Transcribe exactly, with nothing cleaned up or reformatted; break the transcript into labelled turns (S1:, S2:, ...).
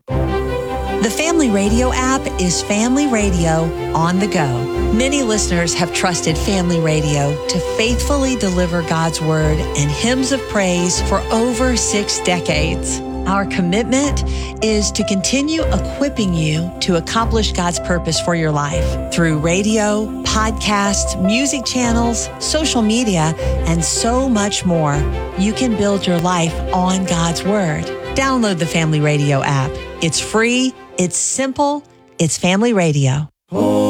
S1: The Family Radio app is Family Radio on the go. Many listeners have trusted Family Radio to faithfully deliver God's Word and hymns of praise for over six decades. Our commitment is to continue equipping you to accomplish God's purpose for your life through radio, podcasts, music channels, social media, and so much more. You can build your life on God's Word. Download the Family Radio app. It's free. It's simple. It's Family Radio.
S2: Oh.